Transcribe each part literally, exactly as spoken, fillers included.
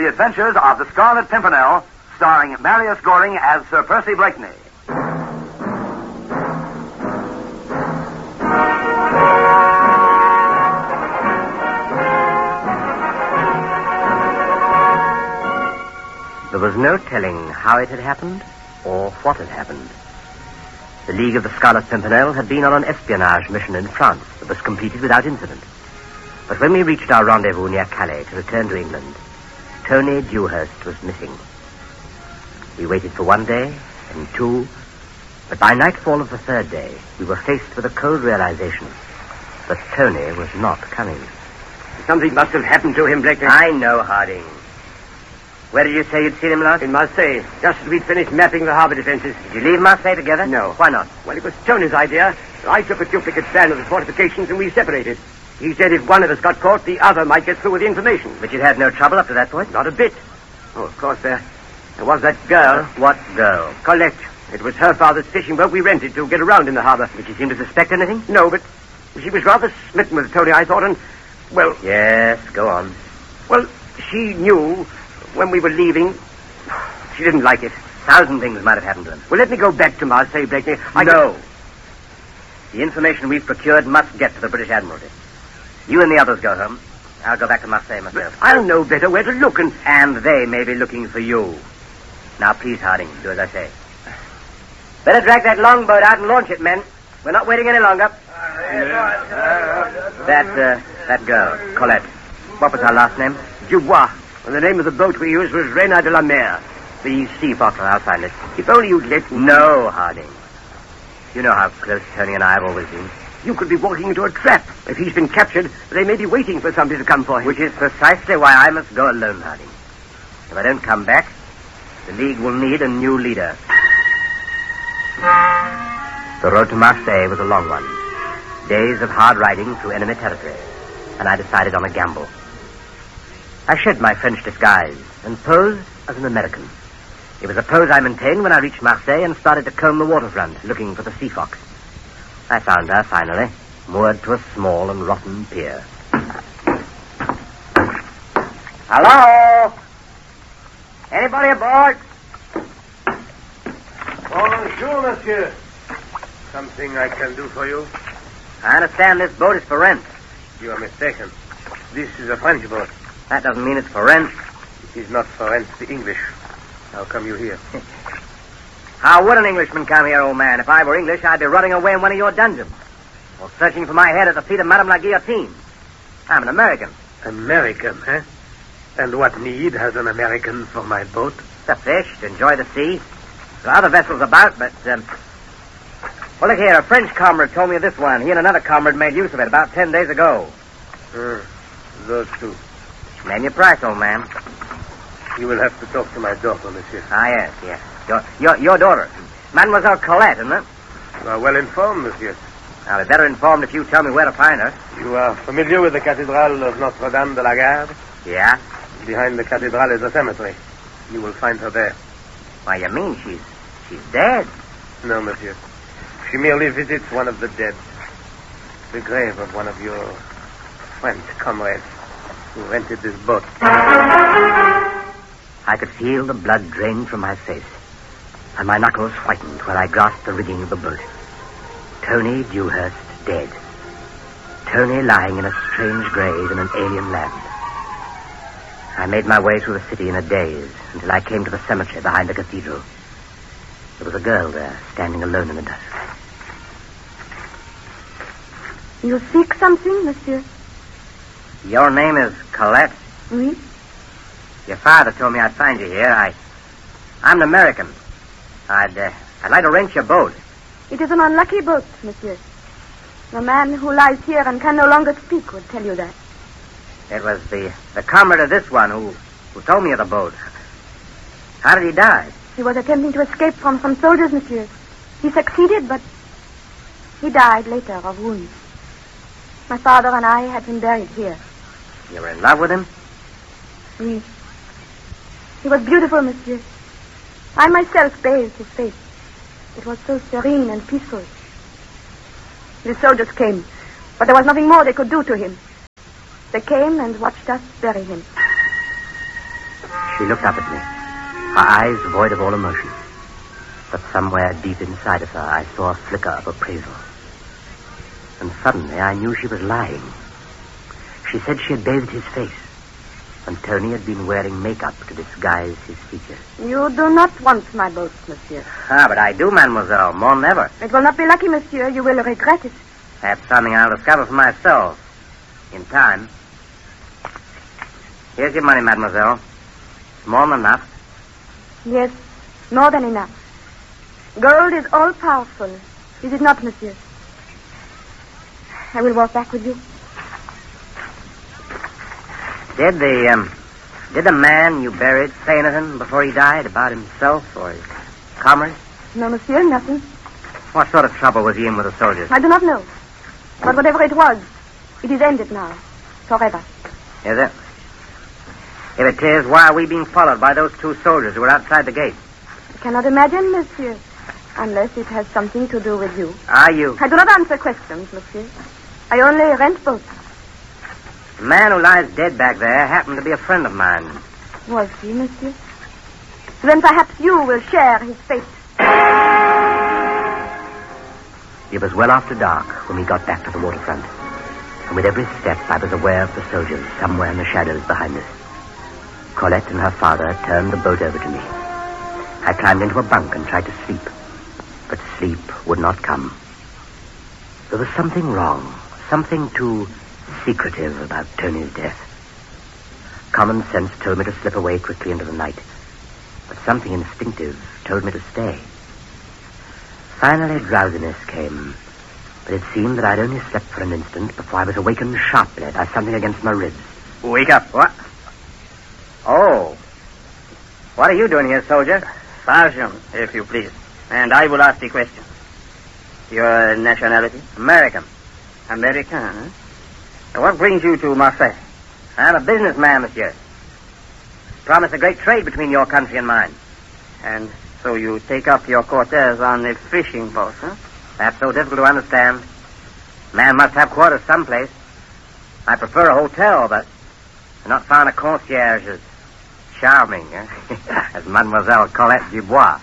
the adventures of the Scarlet Pimpernel, starring Marius Goring as Sir Percy Blakeney. There was no telling how it had happened or what had happened. The League of the Scarlet Pimpernel had been on an espionage mission in France that was completed without incident. But when we reached our rendezvous near Calais to return to England, Tony Dewhurst was missing. We waited for one day, and two, but by nightfall of the third day, we were faced with a cold realization that Tony was not coming. Something must have happened to him, Blakeney. I know, Harding. Where did you say you'd seen him last? In Marseille, just as we'd finished mapping the harbor defenses. Did you leave Marseille together? No. Why not? Well, it was Tony's idea. I took a duplicate plan of the fortifications and we separated. He said if one of us got caught, the other might get through with the information. But you'd had no trouble up to that point? Not a bit. Oh, of course, there, there was that girl. What girl? Colette. It was her father's fishing boat we rented to get around in the harbor. Did she seem to suspect anything? No, but she was rather smitten with Tony, I thought, and, well... Yes, go on. Well, she knew when we were leaving... She didn't like it. A thousand things might have happened to them. Well, let me go back to Marseille, Blakeney. I no. Could... The information we've procured must get to the British Admiralty. You and the others go home. I'll go back to Marseille myself. But I'll know better where to look, and... And they may be looking for you. Now, please, Harding, do as I say. Better drag that longboat out and launch it, men. We're not waiting any longer. That, uh, that girl, Colette. What was her last name? Dubois. And the name of the boat we used was Reina de la Mer. The Sea Fox. I'll find it. If only you'd let me... No, Harding. You know how close Tony and I have always been. You could be walking into a trap. If he's been captured, they may be waiting for somebody to come for him. Which is precisely why I must go alone, Harding. If I don't come back, the League will need a new leader. The road to Marseille was a long one. Days of hard riding through enemy territory. And I decided on a gamble. I shed my French disguise and posed as an American. It was a pose I maintained when I reached Marseille and started to comb the waterfront, looking for the Sea Fox. I found her, finally, moored to a small and rotten pier. Hello? Anybody aboard? Bonjour, monsieur. Something I can do for you? I understand this boat is for rent. You are mistaken. This is a French boat. That doesn't mean it's for rent. It is not for rent, the English. How come you here? How would an Englishman come here, old man? If I were English, I'd be running away in one of your dungeons. Or searching for my head at the feet of Madame la Guillotine. I'm an American. American, eh? And what need has an American for my boat? To fish, to enjoy the sea. There are other vessels about, but, um... Well, look here, a French comrade told me of this one. He and another comrade made use of it about ten days ago. Hmm, those two. Name your price, old man. You will have to talk to my daughter, monsieur. Ah, yes, yes. Your, your, your daughter. Mademoiselle Colette, isn't it? You are well informed, monsieur. I'll be better informed if you tell me where to find her. You are familiar with the Cathedral of Notre-Dame de la Garde? Yeah? Behind the cathedral is a cemetery. You will find her there. Why, you mean she's she's dead? No, monsieur. She merely visits one of the dead. The grave of one of your French comrades who rented this boat. I could feel the blood drain from my face, and my knuckles whitened where I grasped the rigging of the boat. Tony Dewhurst dead. Tony lying in a strange grave in an alien land. I made my way through the city in a daze until I came to the cemetery behind the cathedral. There was a girl there, standing alone in the dusk. You seek something, monsieur? Your name is Colette? Oui. Your father told me I'd find you here. I, I'm an American. I'd, uh, I'd like to rent your boat. It is an unlucky boat, monsieur. The man who lies here and can no longer speak would tell you that. It was the, the comrade of this one who, who told me of the boat. How did he die? He was attempting to escape from some soldiers, monsieur. He succeeded, but he died later of wounds. My father and I had him buried here. You were in love with him? Oui. He was beautiful, monsieur. I myself bathed his face. It was so serene and peaceful. The soldiers came, but there was nothing more they could do to him. They came and watched us bury him. She looked up at me, her eyes void of all emotion. But somewhere deep inside of her, I saw a flicker of appraisal. And suddenly I knew she was lying. She said she had bathed his face, and Tony had been wearing makeup to disguise his features. You do not want my boat, monsieur. Ah, but I do, mademoiselle, more than ever. It will not be lucky, monsieur. You will regret it. That's something I'll discover for myself. In time. Here's your money, mademoiselle. It's more than enough. Yes, more than enough. Gold is all-powerful. Is it not, monsieur? I will walk back with you. Did the, um, did the man you buried say anything before he died about himself or his comrades? No, monsieur, nothing. What sort of trouble was he in with the soldiers? I do not know. But whatever it was, it is ended now. Forever. Is it? If it is, why are we being followed by those two soldiers who were outside the gate? I cannot imagine, monsieur. Unless it has something to do with you. Are you? I do not answer questions, monsieur. I only rent boats. The man who lies dead back there happened to be a friend of mine. Was he, monsieur? Then perhaps you will share his fate. It was well after dark when we got back to the waterfront. And with every step, I was aware of the soldiers somewhere in the shadows behind us. Colette and her father turned the boat over to me. I climbed into a bunk and tried to sleep. But sleep would not come. There was something wrong, something too secretive about Tony's death. Common sense told me to slip away quickly into the night, but something instinctive told me to stay. Finally, drowsiness came, but it seemed that I'd only slept for an instant before I was awakened sharply by something against my ribs. Wake up. What? Oh. What are you doing here, soldier? Sergeant, if you please. And I will ask the question. Your nationality? American. American, huh? What brings you to Marseille? I'm a businessman, monsieur. Promised a great trade between your country and mine. And so you take up your quarters on a fishing boat, huh? That's so difficult to understand. Man must have quarters someplace. I prefer a hotel, but I've not found a concierge as charming eh? as Mademoiselle Colette Dubois.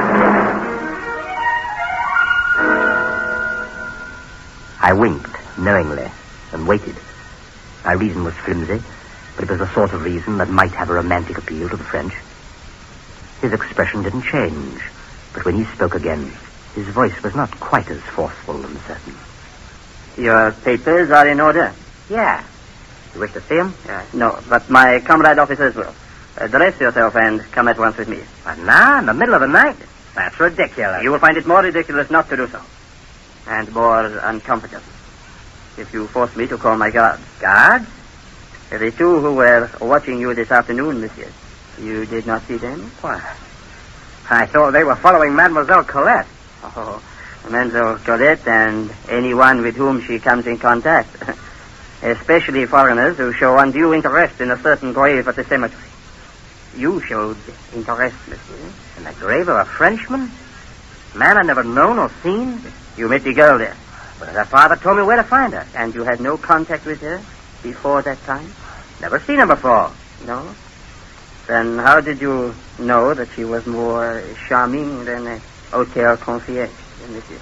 I winked knowingly and waited. My reason was flimsy, but it was the sort of reason that might have a romantic appeal to the French. His expression didn't change, but when he spoke again, his voice was not quite as forceful and certain. Your papers are in order? Yeah. You wish to see him? Uh, no, but my comrade officers will. Uh, dress yourself and come at once with me. But now, in the middle of the night? That's ridiculous. You will find it more ridiculous not to do so. And more uncomfortable. If you force me to call my guards. Guards? The two who were watching you this afternoon, monsieur. You did not see them? Why, I thought they were following Mademoiselle Colette. Oh, Mademoiselle Colette and anyone with whom she comes in contact. Especially foreigners who show undue interest in a certain grave at the cemetery. You showed interest, monsieur. In the grave of a Frenchman? Man I'd never known or seen? You met the girl there. But her father told me where to find her. And you had no contact with her before that time? Never seen her before. No? Then how did you know that she was more charming than a hotel concierge, monsieur?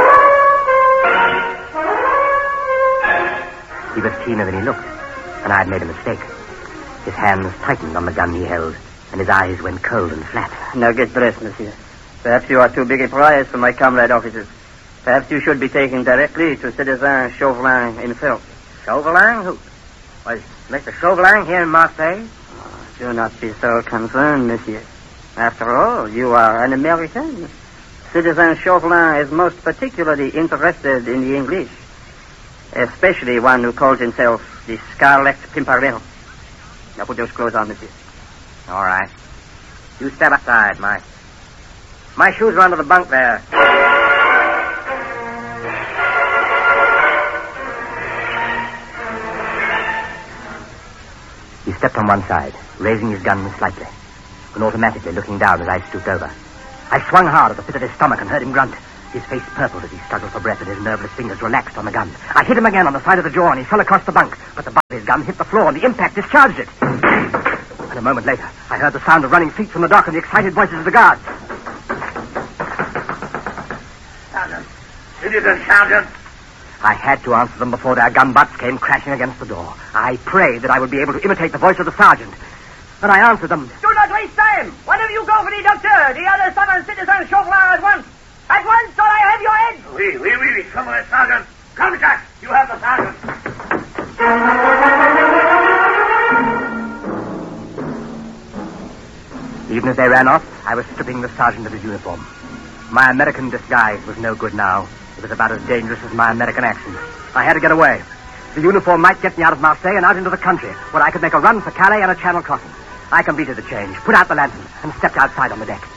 He was keener than he looked, and I had made a mistake. His hands tightened on the gun he held, and his eyes went cold and flat. Now get dressed, monsieur. Perhaps you are too big a prize for my comrade officers. Perhaps you should be taken directly to Citizen Chauvelin himself. Chauvelin? Who? Was Mister Chauvelin here in Marseille? Oh, do not be so concerned, monsieur. After all, you are an American. Citizen Chauvelin is most particularly interested in the English. Especially one who calls himself the Scarlet Pimpernel. Now put those clothes on, monsieur. All right. You step aside. My my shoes are under the bunk there. He stepped on one side, raising his gun slightly, and automatically looking down as I stooped over. I swung hard at the pit of his stomach and heard him grunt. His face purpled as he struggled for breath, and his nerveless fingers relaxed on the gun. I hit him again on the side of the jaw, and he fell across the bunk, but the butt of his gun hit the floor, and the impact discharged it. And And a moment later, I heard the sound of running feet from the dock and the excited voices of the guards. Sergeant. Citizen Sergeant. I had to answer them before their gun butts came crashing against the door. I prayed that I would be able to imitate the voice of the sergeant. But I answered them. Do not waste time. One of you go for the doctor. The other summon Citizen Chauvelin at once. At once, or I have your head. Oui, oui, oui, Comrade Sergeant. Come, Jack. You have the sergeant. Even as they ran off, I was stripping the sergeant of his uniform. My American disguise was no good now. It was about as dangerous as my American accent. I had to get away. The uniform might get me out of Marseille and out into the country, where I could make a run for Calais and a channel crossing. I completed the change, put out the lantern, and stepped outside on the deck.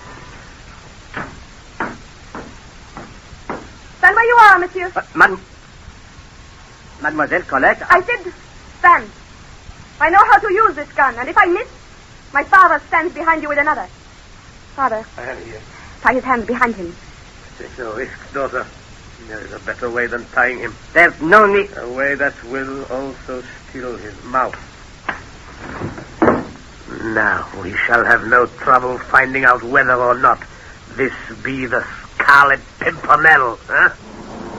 Stand where you are, monsieur. Uh, madam... Mademoiselle Colette... I said stand. I know how to use this gun, and if I miss, my father stands behind you with another. Father, I am here. tie his hands behind him. Take no risk, daughter. There is a better way than tying him. There's no need... A way that will also still his mouth. Now we shall have no trouble finding out whether or not this be the Scarlet Pimpernel, huh?